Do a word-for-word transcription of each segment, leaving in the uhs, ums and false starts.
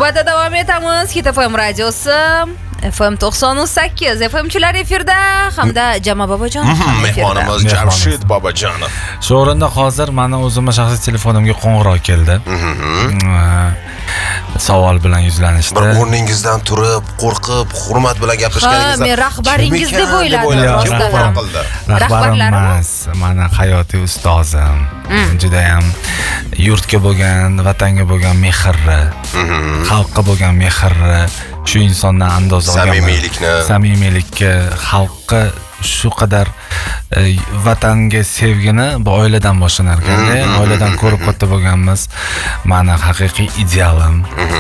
Suhbatda davom etamiz. Hit F M radiosi F M to'qson sakkiz F M chilar efirda hamda Jama Bobojonov ham efirda. Mehmonimiz Jamshid Bobojonov. Shu o'rinda hozir meni o'zimga shaxsiy telefonimga qo'ng'iroq keldi. Savol bilan yuzlanishdi. Bir o'rningizdan turib, qo'rqib, hurmat bilan gaplashganingizda. Ha, men rahbaringiz deb o'yladim. Rahbarim emas, mana hayotiy ustozim. Juda ham yurtga bo'lgan, vatanga bo'lgan mehri, xalqqa bo'lgan mehri, shu insondan andoza olgan samimiylikni, samimiylikka, xalqqa shu qadar vatanga sevgini bu oiladan boshlanar ekan-da. Oiladan ko'rib katta bo'lganmiz. Mana haqiqiy idealim.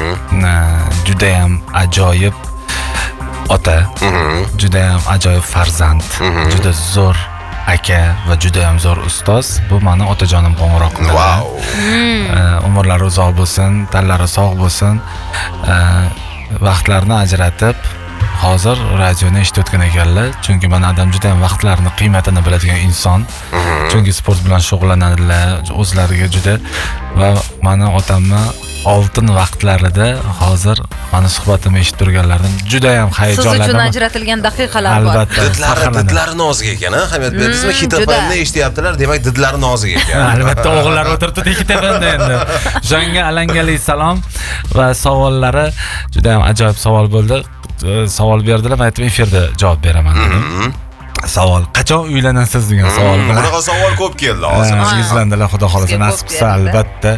Juda ham ajoyib ota, juda ham ajoyib farzand, juda zo'r aka va juda ham zo'r ustoz. Bu meni otajonim qo'ng'iroq qildi. Wow. Umrlari uzoq bo'lsin, tanlari sog' bo'lsin. Vaqtlarini ajratib hozir radioni eshitayotgan ekanlar. Chunki mana adam juda ham vaqtlarini qiymatini biladigan inson. Chunki sport bilan shug'ullanadilar, o'zlariga juda va meni otamni oltin vaqtlarida hozir meni suhbatimni eshitib turganlardan juda ham hayajonlandim. Siz uchun ajratilgan daqiqalar bor. Albatta. Didlari, didlari nozik ekan, ha? Hamiyat berdingizmi? Hit F M'ni eshityaptilar, demak didlari nozik ekan. Albatta, o'g'illar o'tiribdi Hit F M'da endi. O'shanga alangali salom va savollari juda ham ajoyib savol bo'ldi. Savol berdilar, men aytdim efirda javob beraman dedim. Savol, qachon uylanasiz degan savol bilan. Bunaqa savol ko'p keldi hozir. Yuzlandilar, xudo xolasa nasib qilsa albatta.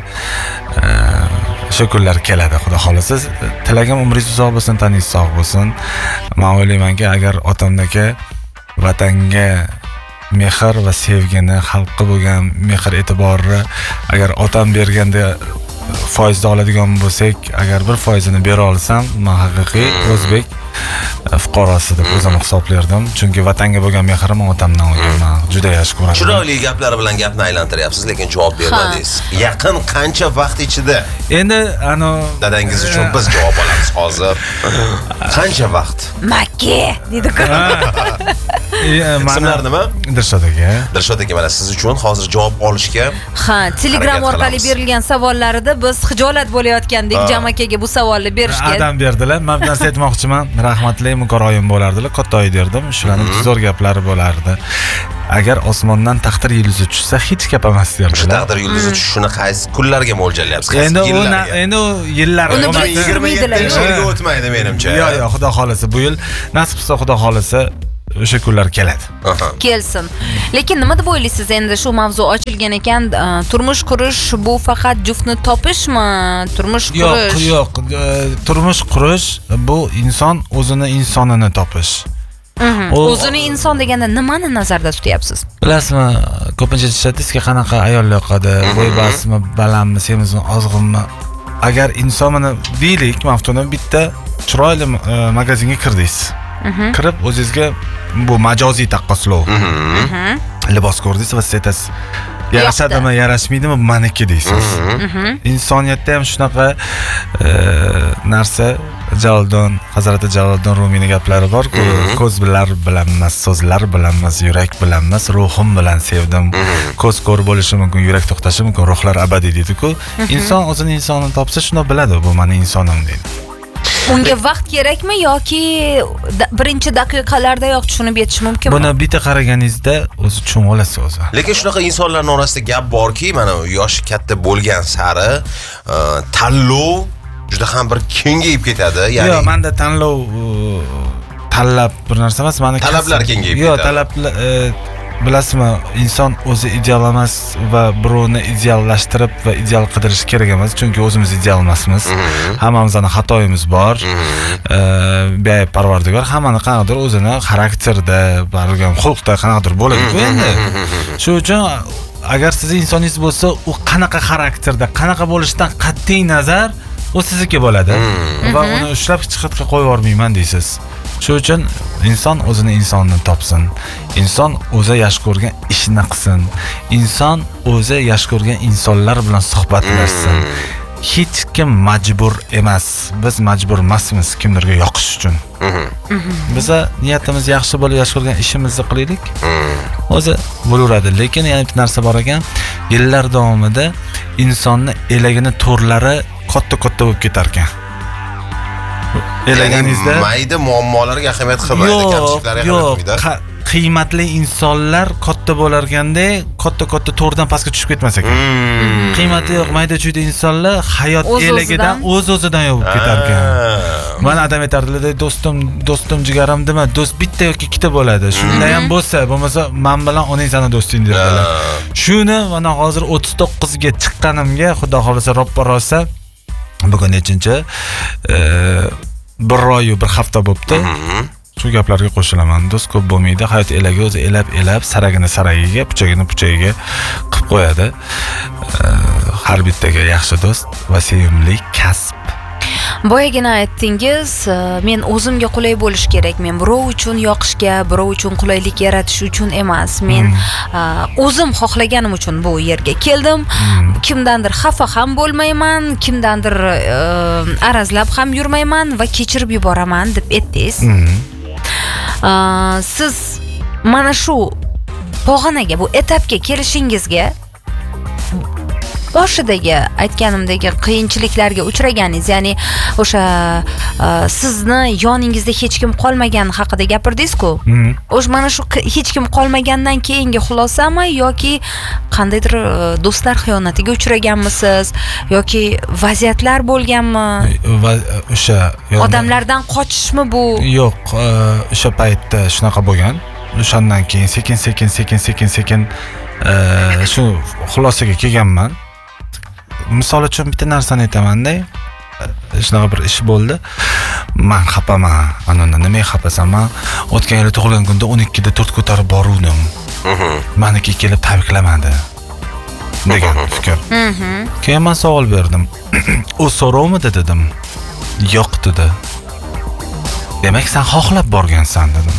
O'sha kunlar keladi, xudo xolasa. Tilagim umringiz uzoq bo'lsin, taningiz sog' bo'lsin. Men o'ylaymanki, agar otamdagi vatanga mehr va sevgini, xalqqa bo'lgan mehr e'tiborni agar otam berganda foizda oladigan bo'lsak, agar bir foizini bera olsam, men haqiqiy o'zbek fuqarosi deb o'zim hisoblardim. Chunki vatanga bo'lgan mehrim otamdan olganman. Juda yaxshi ko'raman. Chiroyli gaplar bilan gapni aylantiryapsiz, lekin javob bermadingiz. Yaqin qancha vaqt ichida? Endi ana dadangiz uchun biz javob olamiz hozir. Qancha vaqt? Makka dedi-ku. Ismlar nima? Dilshod aka. Dilshod aka, mana siz uchun hozir javob olishga. Ha, Telegram orqali berilgan savollarida biz xijolat bo'layotgandik Jam akaga bu savolni berishga. Adam berdilar. Men bir narsa aytmoqchiman. Rahmatli mukarroyim bo'lardilar, katta oy derdim. Shularning zo'r gaplari bo'lardi. Agar osmondan taqdir yulduzi tushsa, hech gap emas derdilar. Shu taqdir yulduzi tushishini qaysi kunlarga mo'ljallayapsiz? Endi u endi u yillar yigirma yetti yilga o'tmaydi menimcha. Yo'q, yo'q, xudo xolasa bu yil nasib qilsa, xudo xolasa o'sha kunlar keladi. Kelsin. Lekin nima deb o'ylaysiz, endi shu mavzu ochilgan ekan, turmush qurish bu faqat juftni topishmi? Turmush qurish? Yo'q, yo'q. Turmush qurish bu inson o'zini insonini topish. O'zini inson deganda nimani nazarda tutyapsiz? Bilasizmi, ko'pincha aytishadiki, qanaqa ayol yoqadi, bo'y basmi, balandmi, semizmi, ozg'inmi? Agar inson mana deylik, maftuna bitta chiroyli magazinga kirdingiz. Kirib o'zingizga bu majoziy taqqoslov libos ko'rdingiz va siz aytasiz, yarashadimi, yarashmaydimi, meniki deysiz. Insoniyatda ham shunaqa narsa Jaloliddin, Hazrati Jaloliddin Rumiyning gaplari bor-ku, ko'zlar bilan emas, so'zlar bilan emas, yurak bilan emas, ruhim bilan sevdim. Ko'z ko'r bo'lishi mumkin, yurak to'xtashi mumkin, ruhlar abadiy deydi-ku. Inson o'zini insonini topsa, shunda biladi, bu meni insonim deydi. Unga vaqt kerakmi yoki birinchi daqiqalardayoq tushunib yetish mumkinmi? Buni bitta qaraganingizda o'zi tushunib olasiz o'zi. Lekin shunaqa insonlarning orasida gap borki, mana yoshi katta bo'lgan sari tanlov juda ham bir kengayib ketadi. Ya'ni yo'q, menda tanlov tanlab bir narsa emas, meni talablar kengayib ketadi. Yo'q, talablar bilasizmi, inson o'zi ideal emas va birovni ideallashtirib va ideal qidirish kerak emas, chunki o'zimiz ideal emasmiz. Hammamizning xatoyimiz bor. Beayb Parvardigor hammani qanaqadir o'zini xarakterda, bargan xulqda qanaqadir bo'ladi-ku endi. Shu uchun agar siz insoningiz bo'lsa, u qanaqa xarakterda, qanaqa bo'lishidan qat'iy nazar u sizniki bo'ladi va uni ushlab chiqitga qo'yib yubormayman deysiz. Shu uchun inson o'zini insonini topsin. Inson o'zi yaxshi ko'rgan ishini qilsin. Inson o'zi yaxshi ko'rgan insonlar bilan suhbatlashsin. Hech kim majbur emas. Biz majbur emasmiz kimlarga yoqish uchun. Biza niyatimiz yaxshi bo'lib, yaxshi ko'rgan ishimizni qilaylik. O'zi bo'laveradi. Lekin yana bir narsa bor ekan. Yillar davomida insonni elagini to'rlari katta-katta bo'lib ketar ekan. Elaganingizda mayda muammolarga ahamiyat qilmaydi, yo'q, kamchiliklarga ahamiyat yo'q, qilmaydi. qa- qiymatli insonlar katta bo'larganda katta-katta to'rdan pastga tushib ketmas ekan. Hmm. Qiymati yo'q mayda-chuyda insonlar hayot O'z-o'zidan. elagidan o'z-o'zidan yopib ketar ekan. Mana adam aytardilar, do'stim, do'stim jigarim dema, do'st bitta yoki ikkita bo'ladi. Shunda ham bo'lsa, bo'lmasa men bilan onang sana do'sting derdilar. Shuni mana hozir o'ttiz to'qqizga chiqqanimga, xudo xolasa roppa rosa bugun nechinchi? bir oy bir hafta bo'libdi. Shu gaplarga qo'shilaman. Do'st ko'p bo'lmaydi. Hayot elagi o'zi elab-elab, saragini saragiga, puchagini puchagiga qilib qo'yadi. Har bittaga yaxshi do'st va sevimli kasb. Boyagina aytdingiz, men o'zimga qulay bo'lish kerak. Men birov uchun yoqishga, birov uchun qulaylik yaratish uchun emas. Men o'zim xohlaganim uchun bu yerga keldim. Kimdandir xafa ham bo'lmayman, kimdandir arazlab ham yurmayman va kechirib yuboraman deb aytdingiz. Siz mana shu pog'onaga, bu etapga kelishingizga boshidagi aytganimdagi qiyinchiliklarga uchraganingiz, ya'ni o'sha sizni yoningizda hech kim qolmagani haqida gapirdingiz-ku. O'sha mana shu hech kim qolmagandan keyingi xulosami yoki qandaydir do'stlar xiyonatiga uchraganmisiz yoki vaziyatlar bo'lganmi? Va o'sha odamlardan qochishmi bu? Yo'q, o'sha paytda shunaqa bo'lgan. O'shandan keyin sekin sekin sekin sekin sekin shu xulosaga kelganman. Misol uchun bitta narsani aytaman-da. Shunaqa bir ish bo'ldi. Men xafaman. Ana nimaga xafasan? O'tgan yil tug'ilgan kunda o'n ikkida to'rt ko'tarib boruvdim. Meniki kelib tabriklamadi degan fikr. Keyin men savol berdim. U so'rovmidi dedim. Yo'q dedi. Demak, sen xohlab borgansan dedim.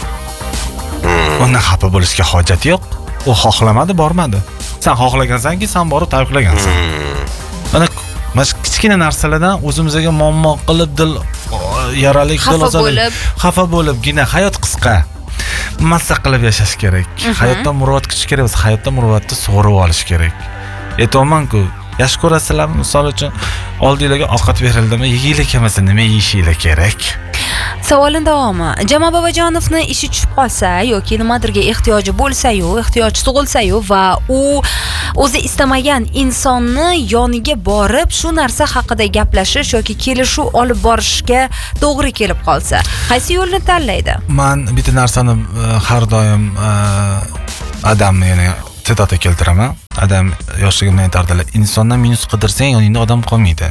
Undan xafa bo'lishga hojat yo'q. U xohlamadi, bormadi. Sen xohlagansanki, sen borib tabriklagansan. Mana mana kichkina narsalardan o'zimizga muammo qilib dil yaralik dil bo'lib, xafa bo'libgina hayot qisqa. Massa qilib yashash kerak. Hayotdan muruvvat kutish kerak, biz hayotdan muruvvatni sug'urib olish kerak. Aytaman-ku, yaxshi ko'rasizlarmi? Misol uchun oldinglarga ovqat berildi-mi, yeyinglar kelmasa nima yeyishinglar kerak? Savolning davomi. Jama Bobojonovni ishi tushib qolsa yoki nimadirga ehtiyoji bo'lsa-yu, ehtiyoj tug'ilsa-yu va u o'zi istamagan insonni yoniga borib shu narsa haqida gaplashish yoki kelishuv olib borishga to'g'ri kelib qolsa, qaysi yo'lni tanlaydi? Men bitta narsani har doim odamni, ya'ni titata keltiraman. Adam yoshligimda aytardilar, insondan minus qidirsang, yoningda odam qolmaydi.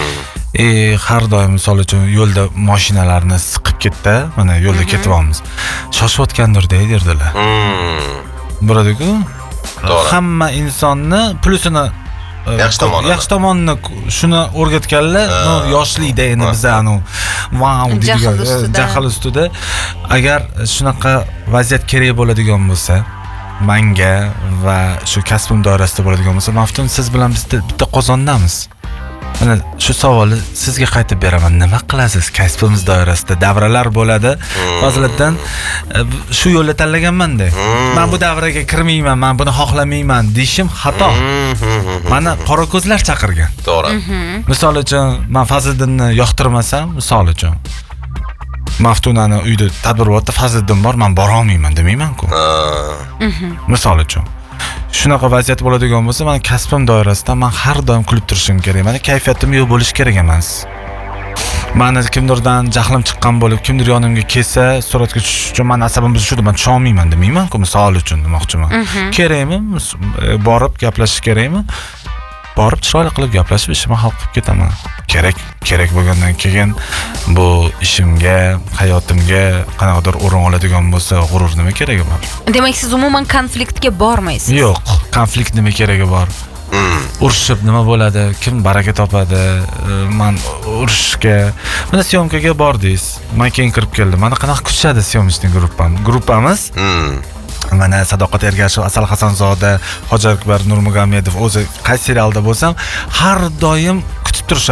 E har doim misol uchun yo'lda mashinalarni siqib ketdi, mana yo'lda ketyapmiz. Shoshayotgandir deydilar. Bo'ladi-ku. Hamma insonni plusini yaxshi tomoni. Yaxshi tomonni shuni o'rgatganlar, no yoshlikda endi biz anu wow degan jahl ustida. Agar shunaqa vaziyat kerak bo'ladigan bo'lsa, menga va shu kasbim doirasida bo'ladigan bo'lsa, maftun siz bilan biz bitta qozondamiz. Mana shu savolni sizga qaytib beraman. Nima qilasiz kasbimiz doirasida? Davralar bo'ladi. Fazlidan shu yo'lni tanlaganman-da. Men bu davraga kirmayman, men buni xohlamayman deyishim xato. Mana qora ko'zlar chaqirgan. To'g'ri. Misol uchun, men Fazliddinni yoqtirmasam, misol uchun Maftunani uyda tadbirotda Fazliddin bor, men bora olmayman demayman-ku. Misol uchun shunaqa vaziyat bo'ladigan bo'lsa, men kasbim doirasida men har doim kulib turishim kerak. Meni kayfiyatim yo'q bo'lish kerak emas. Meni kimdirdan jahlim chiqqan bo'lib, kimdir yonimga kelsa, suratga tushish uchun men asabim buzishdi, men tusha olmayman demayman-ku, misol uchun demoqchiman. Kerakmi? Borib gaplashish kerakmi? Borib chiroyli qilib gaplashib ishimni hal qilib ketaman. Kerak, kerak bo'lgandan keyin bu ishimga, hayotimga qanaqadir o'rin oladigan bo'lsa, g'urur nima keragi bor? Demak, siz umuman konfliktga bormaysiz. Yo'q, konflikt nima keragi bor? Urushib nima bo'ladi? Kim baraka topadi? Men urushga, mana syomkaga bordingiz. Men keyin kirib keldim. Mana qanaqa kuchadi syomishning gruppam. Gruppamiz mana Sadoqat Ergashev, Asal Hasanzoda, Hoji Akbar Nurmagomedov o'zi qaysi serialda bo'lsam, har doim kutib turishadi.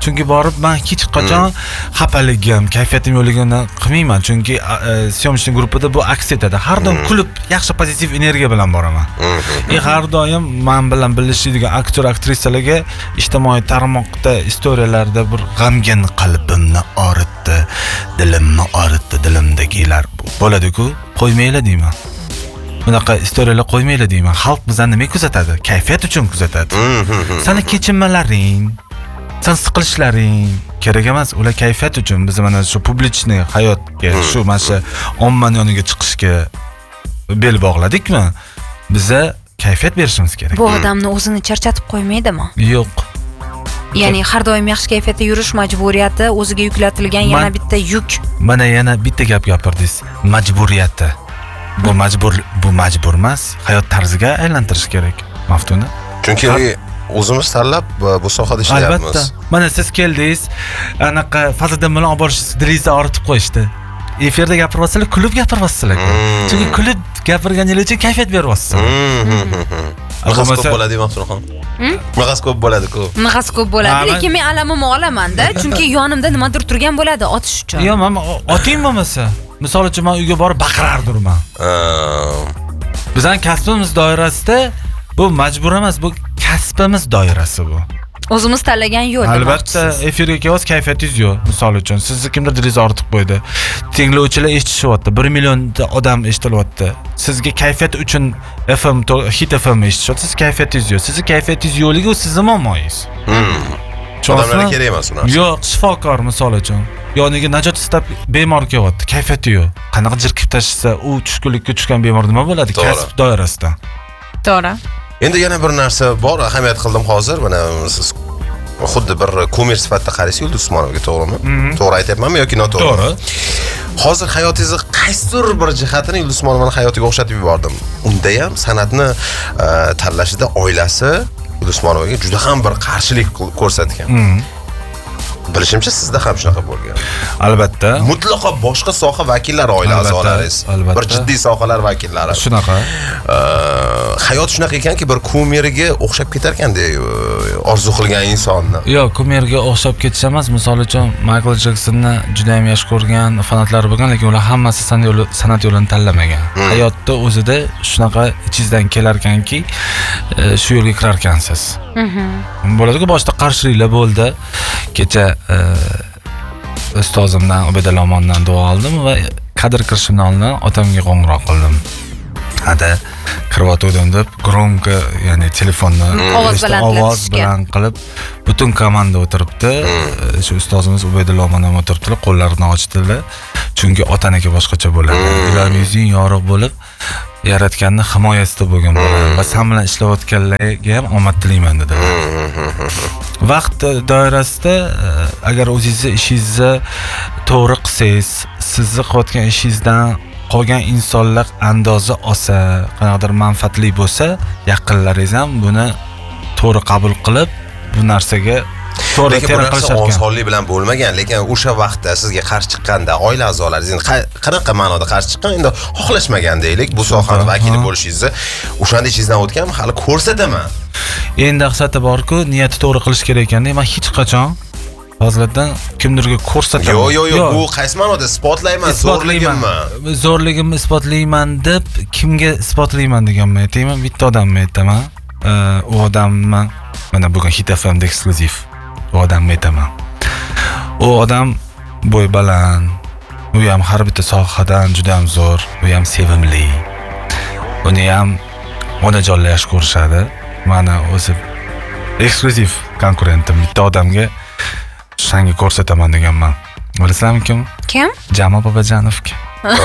Chunki borib men hech qachon xafaligim, kayfiyatim yo'qligini qilmayman. Chunki syomочный gruppada bu aks etadi. Har doim kulib, yaxshi pozitiv energiya bilan boraman. И har doim men bilan bilishadigan aktyor, aktrisalarga ijtimoiy tarmoqda istoriyalarda bir g'amgin qalbimni og'ritdi, dilimni og'ritdi, dilimdagilar bo'ladi-ku, qo'ymaylar deyman. Bunaqa istoriyalar qo'ymaylar deyman. Xalq bizani nima kuzatadi? Kayfiyat uchun kuzatadi. Seni kechinmalaring, sen siqilishlaring kerak emas, ular kayfiyat uchun. Biz mana shu publichniy hayotga, shu mana shu ommaning yoniga chiqishga bel bog'ladikmi? Biza kayfiyat berishimiz kerak. Bu odamni o'zini charchatib qo'ymaydimi? Yo'q. Ya'ni har doim yaxshi kayfiyatda yurish majburiyati o'ziga yuklatilgan yana bitta yuk. Mana yana bitta gap gapirdingiz. Majburiyati. Bu majbur, bu majbur emas, hayot tarziga aylantirish kerak. Maftuna. Chunki o'zimiz tanlab bu sohada ishlayapmiz. Albatta. Mana siz keldingiz, anaqa Fazliddin bilan olib borishingiz, dilingizni og'ritib qo'yishdi. Efirda gapiryapsizlar, kulib gapiryapsizlar. Chunki kulib gapirganingiz uchun kayfiyat beryapsizlar. Maqas ko'p bo'ladi, Maftunaxon. Maqas ko'p bo'ladi-ku. Maqas ko'p bo'ladi, lekin men alamimni olaman-da, chunki yonimda nimadir turgan bo'ladi otish uchun. Yo'q, men oting bo'lmasa, misol uchun men uyga borib baqirardirman. Bizning kasbimiz doirasida bu majbur emas, bu kasbimiz doirasi bu. O'zimiz tanlagan yo'l. Albatta, efirga kelsa kayfiyatingiz yo'q. Misol uchun, sizni kimdir dilingiz og'ritib qo'ydi. Tinglovchilar eshitishyapti, bir millionta odam eshitilyapti. Sizga kayfiyat uchun F M, Hit F M eshitishyapti, siz kayfiyatingiz yo'q. Sizni kayfiyatingiz yo'qligi u sizning muammoingiz. Odamlarga kerak emas ular. Yo'q, shifokor misol uchun. Yoniga najot istab bemor kelyapti, kayfiyati yo'q. Qanaqa jirkib tashisa, u tushkunlikka tushgan bemor nima bo'ladi? Kasb doirasida. To'g'ri. Endi yana bir narsa bor, ahamiyat qildim hozir. Mana siz xuddi bir komer sifatida qaraysiz Yulduz Usmonovga, to'g'rimi? To'g'ri aytyapmanmi yoki noto'g'ri? To'g'ri. Hozir hayotingizni qaysidir bir jihatini Yulduz Usmonovaning hayotiga o'xshatib yubordim. Unda ham san'atni tanlashida oilasi Yulduz Usmonovaga juda ham bir qarshilik ko'rsatgan. Bilishimcha sizda ham shunaqa bo'lgan. Albatta. Mutlaqo boshqa soha vakillari, oila a'zolaringiz, bir jiddiy sohalar vakillari. Shunaqa. Hayot shunaqa ekanki, bir kumeriga o'xshab ketar ekanda orzu qilgan insonni. Yo'q, kumerga o'xshab ketish emas. Misol uchun Michael Jacksonni juda ham yaxshi ko'rgan fanatlari bo'lgan, lekin ular hammasi san'at yo'lini tanlamagan. Hayotda o'zida shunaqa ichingizdan kelar ekanki, shu yo'lga kirar ekansiz. Bo'ladi-ku, boshda qarshiliklar bo'ldi. Kecha ustozimdan Ubaydullamondan duo oldim va kadr kirishimdan oldin otamga qo'ng'iroq qildim. Hada kirib deb gромко, ya'ni telefonni ovoz bilan qilib, butun komanda o'tiribdi. Shu ustozimiz Ubaydullamondan ham o'tiribdilar, qo'llarini ochdilar. Chunki otaniki boshqacha bo'ladi. Ularning yuzing yorug' bo'lib, yaratganning himoyasida bo'lgan bo'ladi va sen bilan ishlayotganlarga ham omad tilayman dedilar. Vaqt doirasida agar o'zingizni ishingizni to'g'ri qilsangiz, sizni qilayotgan ishingizdan qolgan insonlar andoza olsa, qanaqadir manfaatli bo'lsa, yaqinlaringiz ham buni to'g'ri qabul qilib, bu narsaga to'g'ri terin qilishar ekan. Osonlik bilan bo'lmagan, lekin o'sha vaqtda sizga qarshi chiqqanda oila a'zolaringiz qanaqa ma'noda qarshi chiqqan, endi xohlashmagan deylik, bu sohaning vakili bo'lishingizni o'shanda ichingizdan o'tgan, hali ko'rsataman. Endi aqsati bor-ku, niyati to'g'ri qilish kerak ekanda, men hech qachon Fazliddin kimdirga ko'rsataman. Yo'q, yo'q, yo'q, bu qaysi ma'noda isbotlayman, zo'rligimmi? Zo'rligimni isbotlayman deb kimga isbotlayman deganman aytayman, bitta odamni aytaman. U odamni mana bugun Hit F M da eksklyuziv u odamni aytaman. U odam bo'y baland, u ham har bitta sohadan juda ham zo'r, u ham sevimli. Uni ham onajonlar yaxshi ko'rishadi. Mana o'zi eksklyuziv konkurentim bitta odamga shanga ko'rsataman deganman. Bilasizlarmi kim? Kim? Jamol Bobojanovga.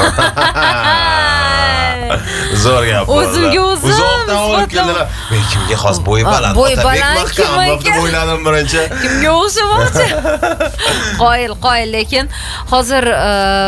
Zo'r gap. O'zimga o'zim uzoqdan olib keldilar. Men kimga xos bo'yi baland, bo'yi baland kim deb o'yladim birinchi. Kimga o'xshamoqchi? Qoyil, qoyil, lekin hozir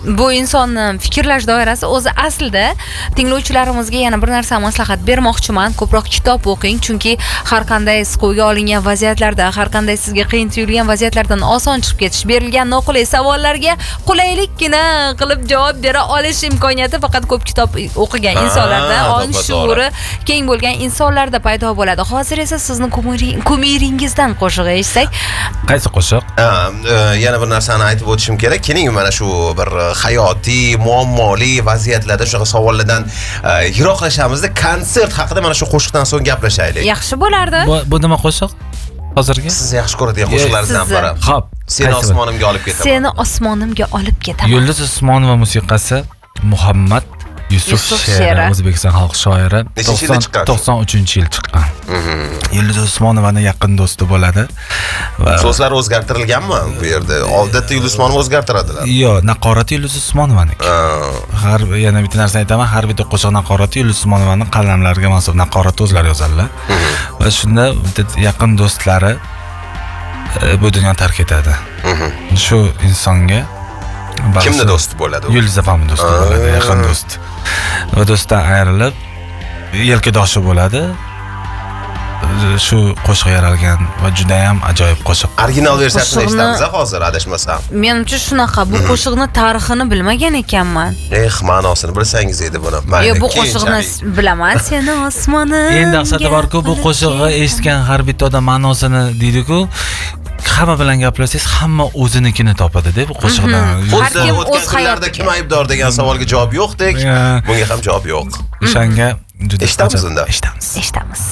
bu insonni fikrlash doirasi o'zi aslida tinglovchilarimizga yana bir narsa maslahat bermoqchiman. Ko'proq kitob o'qing, chunki har qanday siquvga olingan vaziyatlarda, har qanday sizga qiyin tuyulgan vaziyatlardan oson chiqib ketish, berilgan noqulay savollarga qulaylikgina qilib javob bera olish imkoniyati faqat ko'p kitob o'qigan insonlarda, ong shuuri keng bo'lgan insonlarda paydo bo'ladi. Hozir esa sizni kumiringizdan qo'shiq eshitsak. Qaysi qo'shiq? Yana bir narsani aytib o'tishim kerak. Keling, mana shu bir hayotiy, muammoli vaziyatlarda shunaqa savollardan yiroqlashamizda, konsert haqida mana shu qo'shiqdan so'ng gaplashaylik. Yaxshi bo'lardi. Bu, bu nima qo'shiq? Hozirgi? Siz yaxshi ko'radigan qo'shiqlaringizdan biri. Xo'p, Seni osmonimga olib ketaman. Seni osmonimga olib ketaman. Yulduz Usmonova musiqasi, Muhammad Yusuf, Yusuf she'ri, she'ri. O'zbekiston xalq shoiri. Nechinchi yilda chiqqan? to'qson uchinchi yil chiqqan. Yulduz Usmonovani yaqin do'sti bo'ladi. Va So'zlar o'zgartirilganmi bu yerda? Odatda Yulduz Usmonova o'zgartiradilar. Yo'q, naqorati Yulduz Usmonovaniki. Har yana bitta narsa aytaman, har bitta qo'shiq naqorati Yulduz Usmonovaning qalamlariga mansub naqorati o'zlari yozadilar. Va shunda yaqin do'stlari bu dunyoni tark etadi. Shu insonga kimni do'sti bo'ladi? Yulduz opamning do'sti bo'ladi, yaqin do'st. Va do'stdan ayrilib yelkadoshi bo'ladi. Shu qo'shiq yaralgan va juda ham ajoyib qo'shiq. Original versiyasini eshitamiz hozir, adashmasam. Menimcha shunaqa, bu qo'shiqni tarixini bilmagan ekanman. Eh, ma'nosini bilsangiz edi buni. Yo'q, bu qo'shiqni bilaman. Seni osmonim. Endi aqsati bor-ku, bu qo'shiqni eshitgan har bitta odam ma'nosini deydi-ku. Hamma bilan gaplashsangiz, hamma o'zinikini topadi deb bu qo'shiqdan. Har kim o'z hayotida kim aybdor degan savolga javob yo'qdek, bunga ham javob yo'q. O'shanga juda eshitamiz unda. Eshitamiz. Eshitamiz.